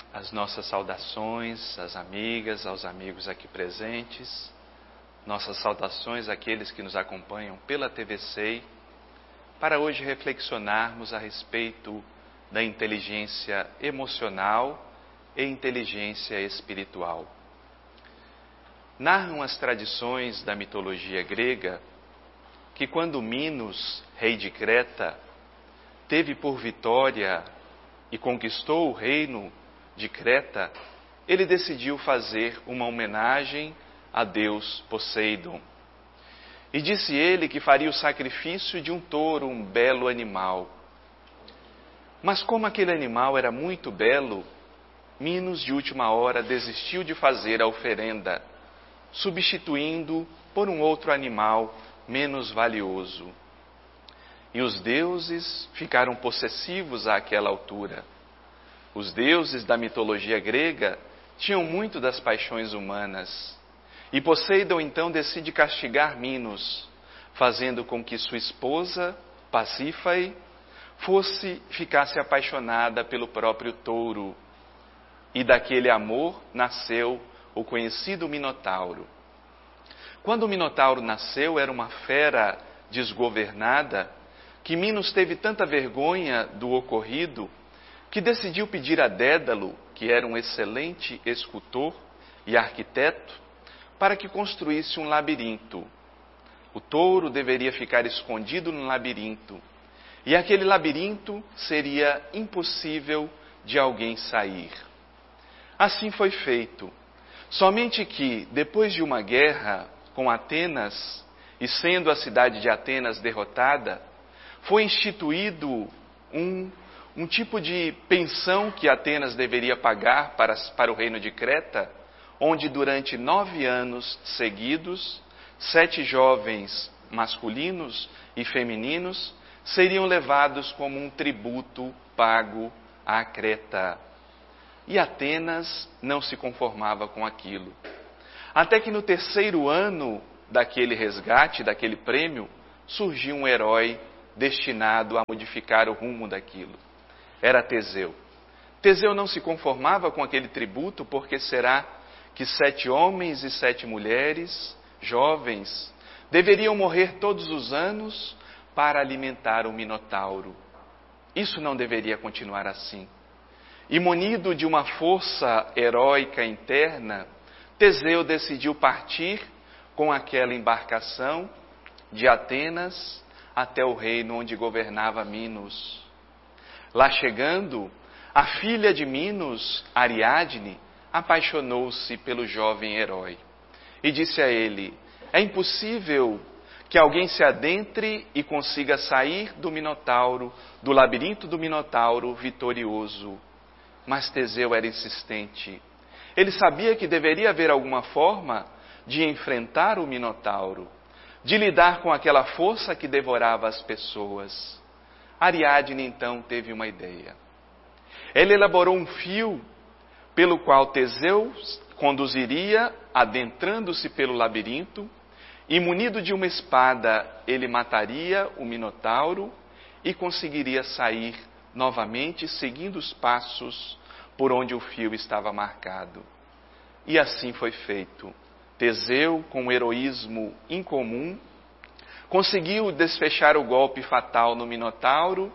As nossas saudações às amigas, aos amigos aqui presentes, nossas saudações àqueles que nos acompanham pela TV SEI, para hoje reflexionarmos a respeito da inteligência emocional e inteligência espiritual. Narram as tradições da mitologia grega que quando Minos, rei de Creta, teve por vitória e conquistou o reino de Creta, ele decidiu fazer uma homenagem a Deus Poseidon. E disse ele que faria o sacrifício de um touro, um belo animal. Mas como aquele animal era muito belo, Minos de última hora desistiu de fazer a oferenda, substituindo por um outro animal menos valioso. E os deuses ficaram possessivos àquela altura. Os deuses da mitologia grega tinham muito das paixões humanas. E Poseidon então decide castigar Minos, fazendo com que sua esposa, Pasífae, ficasse apaixonada pelo próprio touro. E daquele amor nasceu o conhecido Minotauro. Quando o Minotauro nasceu, era uma fera desgovernada, que Minos teve tanta vergonha do ocorrido, que decidiu pedir a Dédalo, que era um excelente escultor e arquiteto, para que construísse um labirinto. O touro deveria ficar escondido no labirinto, e aquele labirinto seria impossível de alguém sair. Assim foi feito. Somente que, depois de uma guerra com Atenas, e sendo a cidade de Atenas derrotada, foi instituído um tipo de pensão que Atenas deveria pagar para o reino de Creta, onde durante 9 anos seguidos, 7 jovens masculinos e femininos seriam levados como um tributo pago à Creta. E Atenas não se conformava com aquilo. Até que no 3º ano daquele resgate, daquele prêmio, surgiu um herói destinado a modificar o rumo daquilo. Era Teseu. Teseu não se conformava com aquele tributo, porque será que 7 homens e 7 mulheres, jovens, deveriam morrer todos os anos para alimentar o Minotauro. Isso não deveria continuar assim. E munido de uma força heróica interna, Teseu decidiu partir com aquela embarcação de Atenas até o reino onde governava Minos. Lá chegando, a filha de Minos, Ariadne, apaixonou-se pelo jovem herói e disse a ele: é impossível que alguém se adentre e consiga sair do Minotauro, do labirinto do Minotauro vitorioso. Mas Teseu era insistente. Ele sabia que deveria haver alguma forma de enfrentar o Minotauro, de lidar com aquela força que devorava as pessoas. Ariadne então teve uma ideia. Ela elaborou um fio pelo qual Teseu conduziria, adentrando-se pelo labirinto, e munido de uma espada, ele mataria o Minotauro e conseguiria sair novamente, seguindo os passos por onde o fio estava marcado. E assim foi feito. Teseu, com heroísmo incomum, conseguiu desfechar o golpe fatal no Minotauro,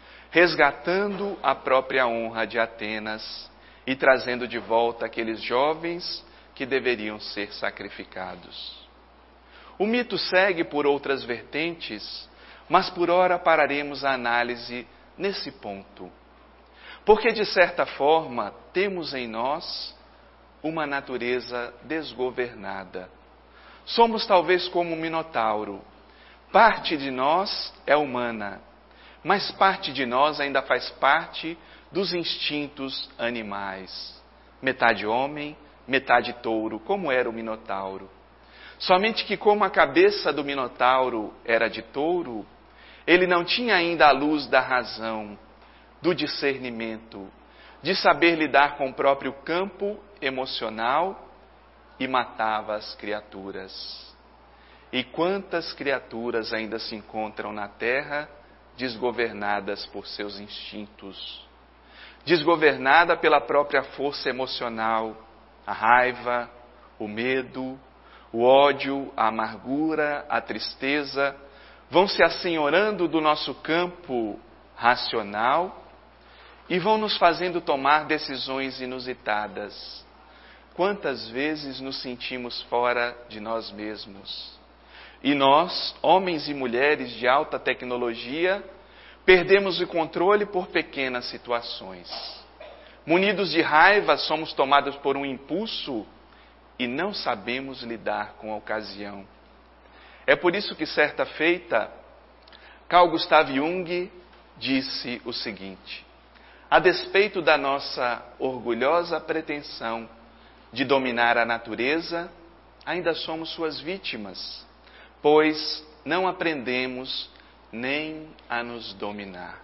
resgatando a própria honra de Atenas e trazendo de volta aqueles jovens que deveriam ser sacrificados. O mito segue por outras vertentes, mas por ora pararemos a análise nesse ponto. Porque, de certa forma, temos em nós uma natureza desgovernada. Somos talvez como um Minotauro. Parte de nós é humana, mas parte de nós ainda faz parte dos instintos animais. Metade homem, metade touro, como era o Minotauro. Somente que, como a cabeça do Minotauro era de touro, ele não tinha ainda a luz da razão, do discernimento, de saber lidar com o próprio campo emocional, e matava as criaturas. E quantas criaturas ainda se encontram na terra desgovernadas por seus instintos? desgovernada pela própria força emocional, a raiva, o medo, o ódio, a amargura, a tristeza, vão se assenhorando do nosso campo racional e vão nos fazendo tomar decisões inusitadas. Quantas vezes nos sentimos fora de nós mesmos? E nós, homens e mulheres de alta tecnologia, perdemos o controle por pequenas situações. Munidos de raiva, somos tomados por um impulso e não sabemos lidar com a ocasião. É por isso que, certa feita, Carl Gustav Jung disse o seguinte: a despeito da nossa orgulhosa pretensão de dominar a natureza, ainda somos suas vítimas, pois não aprendemos nem a nos dominar.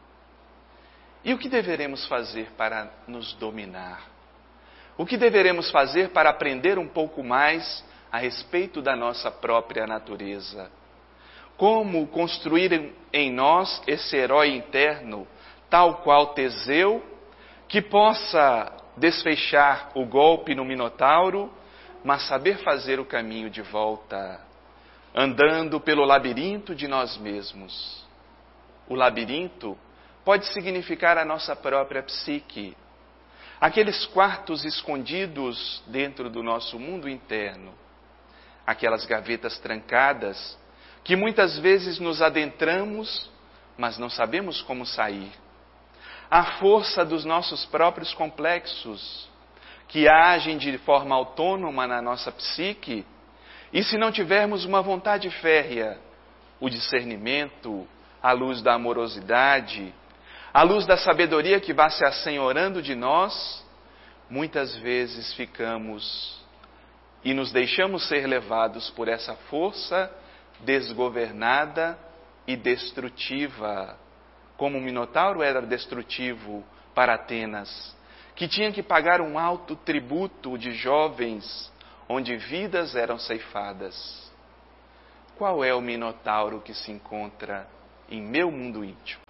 E o que deveremos fazer para nos dominar? O que deveremos fazer para aprender um pouco mais a respeito da nossa própria natureza? Como construir em nós esse herói interno, tal qual Teseu, que possa desfechar o golpe no Minotauro, mas saber fazer o caminho de volta, andando pelo labirinto de nós mesmos. O labirinto pode significar a nossa própria psique, aqueles quartos escondidos dentro do nosso mundo interno, aquelas gavetas trancadas que muitas vezes nos adentramos, mas não sabemos como sair. A força dos nossos próprios complexos, que agem de forma autônoma na nossa psique, e se não tivermos uma vontade férrea, o discernimento, a luz da amorosidade, a luz da sabedoria que vai se assenhorando de nós, muitas vezes ficamos e nos deixamos ser levados por essa força desgovernada e destrutiva, como o Minotauro era destrutivo para Atenas, que tinha que pagar um alto tributo de jovens, onde vidas eram ceifadas. Qual é o Minotauro que se encontra em meu mundo íntimo?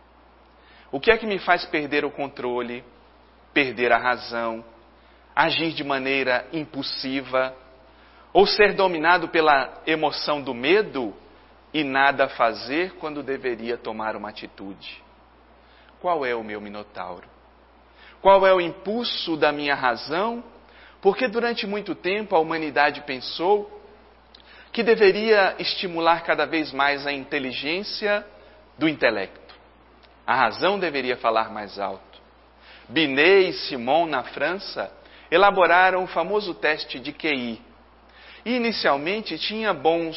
O que é que me faz perder o controle, perder a razão, agir de maneira impulsiva, ou ser dominado pela emoção do medo e nada fazer quando deveria tomar uma atitude? Qual é o meu Minotauro? Qual é o impulso da minha razão? Porque durante muito tempo a humanidade pensou que deveria estimular cada vez mais a inteligência do intelecto. A razão deveria falar mais alto. Binet e Simon, na França, elaboraram o famoso teste de QI. E inicialmente tinha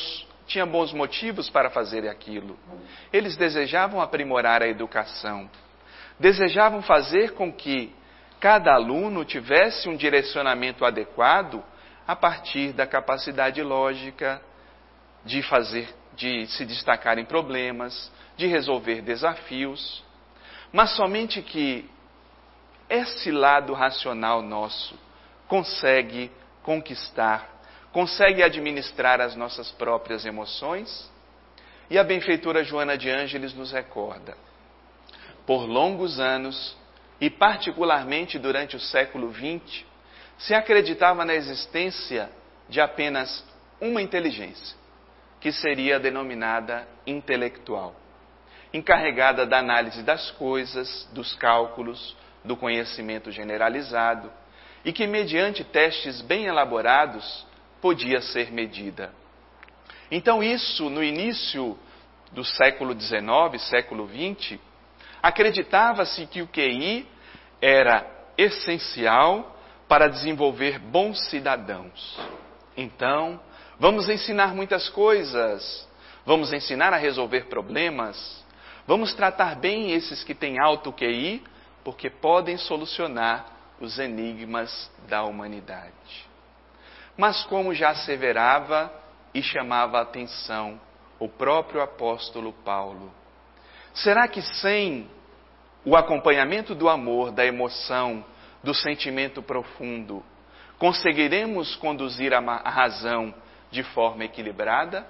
bons motivos para fazer aquilo. Eles desejavam aprimorar a educação. Desejavam fazer com que cada aluno tivesse um direcionamento adequado a partir da capacidade lógica de se destacar em problemas, de resolver desafios. Mas somente que esse lado racional nosso consegue conquistar, consegue administrar as nossas próprias emoções. E a benfeitora Joana de Ângeles nos recorda: por longos anos, e particularmente durante o século XX, se acreditava na existência de apenas uma inteligência, que seria denominada intelectual, encarregada da análise das coisas, dos cálculos, do conhecimento generalizado, e que, mediante testes bem elaborados, podia ser medida. Então isso, no início do século XIX, século XX, acreditava-se que o QI era essencial para desenvolver bons cidadãos. Então, vamos ensinar muitas coisas, vamos ensinar a resolver problemas, vamos tratar bem esses que têm alto QI, porque podem solucionar os enigmas da humanidade. Mas como já asseverava e chamava a atenção o próprio apóstolo Paulo, será que sem o acompanhamento do amor, da emoção, do sentimento profundo, conseguiremos conduzir a razão de forma equilibrada?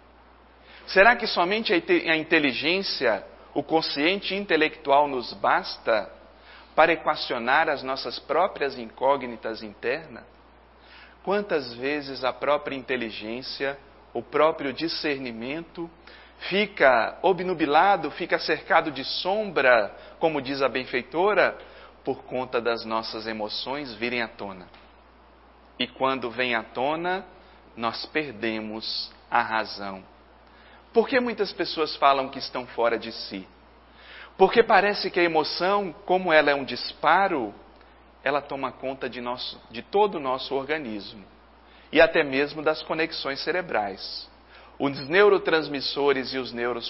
Será que somente a inteligência, o consciente intelectual nos basta para equacionar as nossas próprias incógnitas internas? Quantas vezes a própria inteligência, o próprio discernimento fica obnubilado, fica cercado de sombra, como diz a benfeitora, por conta das nossas emoções virem à tona. E quando vem à tona, nós perdemos a razão. Por que muitas pessoas falam que estão fora de si? Porque parece que a emoção, como ela é um disparo, ela toma conta de todo o nosso organismo. E até mesmo das conexões cerebrais. Os neurotransmissores e os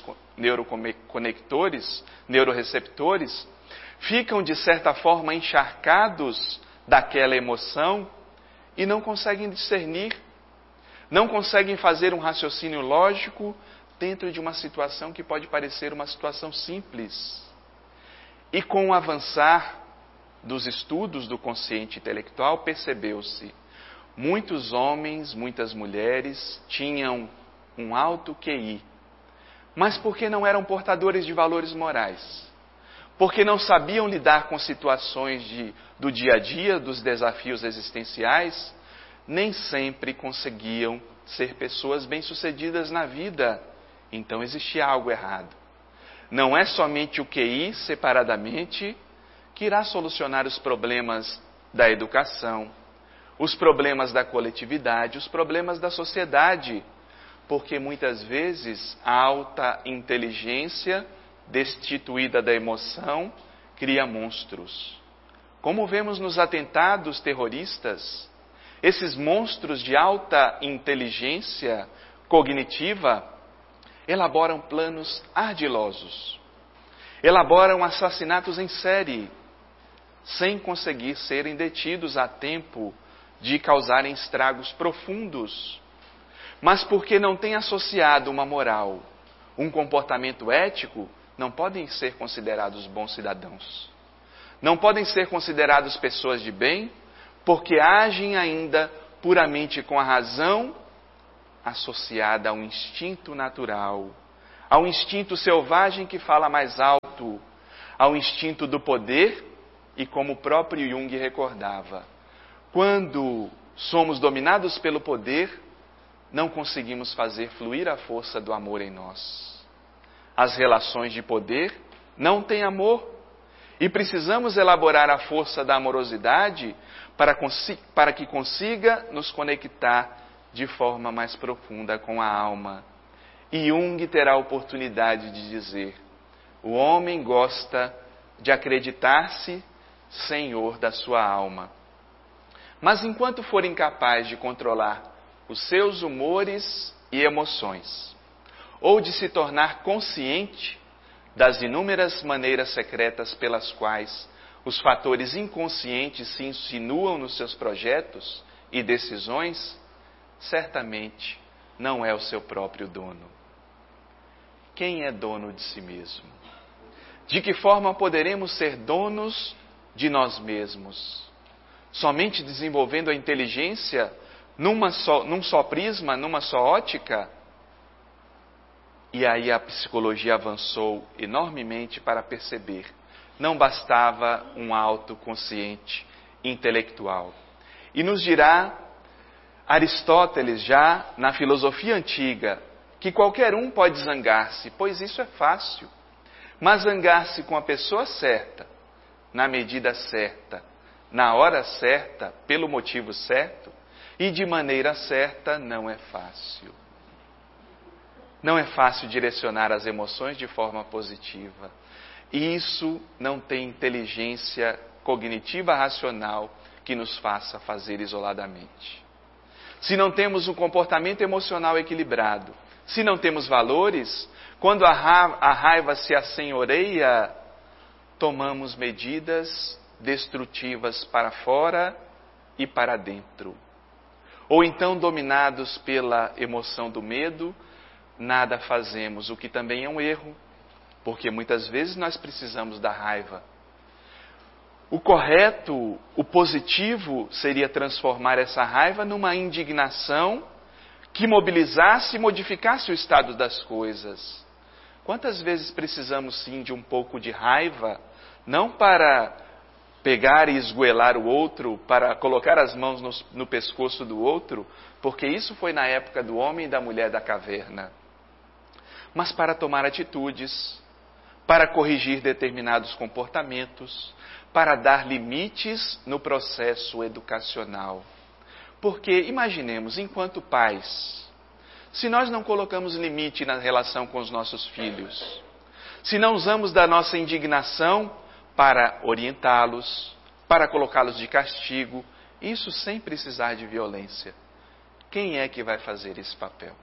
neuroconectores, neuroreceptores, ficam de certa forma encharcados daquela emoção e não conseguem discernir, não conseguem fazer um raciocínio lógico dentro de uma situação que pode parecer uma situação simples. E com o avançar dos estudos do consciente intelectual, percebeu-se, muitos homens, muitas mulheres tinham um alto QI, mas porque não eram portadores de valores morais, porque não sabiam lidar com situações do dia a dia, dos desafios existenciais, nem sempre conseguiam ser pessoas bem-sucedidas na vida. Então existia algo errado. Não é somente o QI separadamente que irá solucionar os problemas da educação, os problemas da coletividade, os problemas da sociedade, porque muitas vezes a alta inteligência destituída da emoção cria monstros. Como vemos nos atentados terroristas, esses monstros de alta inteligência cognitiva elaboram planos ardilosos, elaboram assassinatos em série, sem conseguir serem detidos a tempo de causarem estragos profundos, mas porque não têm associado uma moral, um comportamento ético, não podem ser considerados bons cidadãos. Não podem ser considerados pessoas de bem, porque agem ainda puramente com a razão associada a um instinto natural, ao instinto selvagem que fala mais alto, ao instinto do poder, e como o próprio Jung recordava, quando somos dominados pelo poder, não conseguimos fazer fluir a força do amor em nós. As relações de poder não têm amor, e precisamos elaborar a força da amorosidade para que consiga nos conectar de forma mais profunda com a alma. E Jung terá a oportunidade de dizer: o homem gosta de acreditar-se senhor da sua alma. Mas enquanto for incapaz de controlar os seus humores e emoções, ou de se tornar consciente das inúmeras maneiras secretas pelas quais os fatores inconscientes se insinuam nos seus projetos e decisões, certamente não é o seu próprio dono. Quem é dono de si mesmo? De que forma poderemos ser donos de nós mesmos? Somente desenvolvendo a inteligência num só prisma, numa só ótica? E aí a psicologia avançou enormemente para perceber. Não bastava um autoconsciente intelectual. E nos dirá Aristóteles, já na filosofia antiga, que qualquer um pode zangar-se, pois isso é fácil. Mas zangar-se com a pessoa certa, na medida certa, na hora certa, pelo motivo certo, e de maneira certa, não é fácil. Não é fácil direcionar as emoções de forma positiva. E isso não tem inteligência cognitiva racional que nos faça fazer isoladamente. Se não temos um comportamento emocional equilibrado, se não temos valores, quando a raiva se assenhoreia, tomamos medidas destrutivas para fora e para dentro. Ou então, dominados pela emoção do medo, nada fazemos, o que também é um erro, porque muitas vezes nós precisamos da raiva. O correto, o positivo, seria transformar essa raiva numa indignação que mobilizasse e modificasse o estado das coisas. Quantas vezes precisamos sim de um pouco de raiva, não para pegar e esgoelar o outro, para colocar as mãos no pescoço do outro, porque isso foi na época do homem e da mulher da caverna. Mas para tomar atitudes, para corrigir determinados comportamentos, para dar limites no processo educacional. Porque, imaginemos, enquanto pais, se nós não colocamos limite na relação com os nossos filhos, se não usamos da nossa indignação para orientá-los, para colocá-los de castigo, isso sem precisar de violência, quem é que vai fazer esse papel?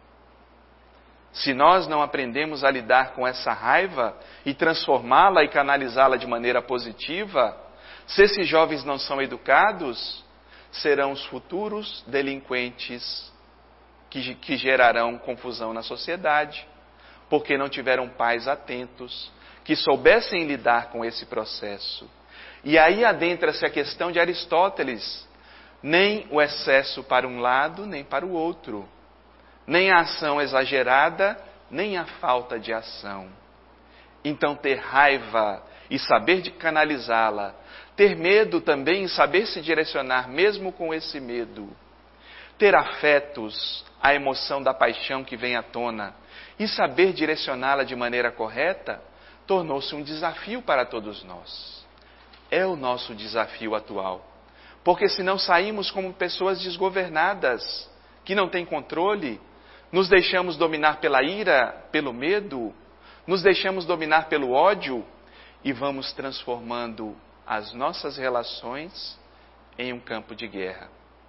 Se nós não aprendemos a lidar com essa raiva e transformá-la e canalizá-la de maneira positiva, se esses jovens não são educados, serão os futuros delinquentes que gerarão confusão na sociedade, porque não tiveram pais atentos, que soubessem lidar com esse processo. E aí adentra-se a questão de Aristóteles, nem o excesso para um lado, nem para o outro. Nem a ação exagerada, nem a falta de ação. Então ter raiva e saber de canalizá-la, ter medo também e saber se direcionar mesmo com esse medo, ter afetos, a emoção da paixão que vem à tona, e saber direcioná-la de maneira correta, tornou-se um desafio para todos nós. É o nosso desafio atual. Porque senão saímos como pessoas desgovernadas, que não têm controle, nos deixamos dominar pela ira, pelo medo, nos deixamos dominar pelo ódio e vamos transformando as nossas relações em um campo de guerra.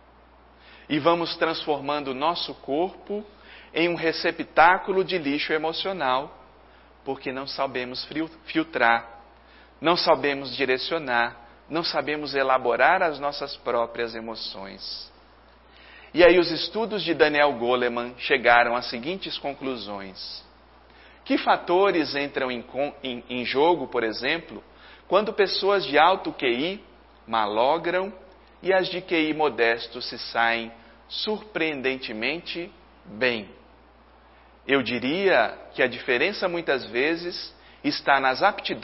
E vamos transformando o nosso corpo em um receptáculo de lixo emocional, porque não sabemos filtrar, não sabemos direcionar, não sabemos elaborar as nossas próprias emoções. E aí os estudos de Daniel Goleman chegaram às seguintes conclusões. Que fatores entram em jogo, por exemplo, quando pessoas de alto QI malogram e as de QI modesto se saem surpreendentemente bem? Eu diria que a diferença muitas vezes está nas aptidões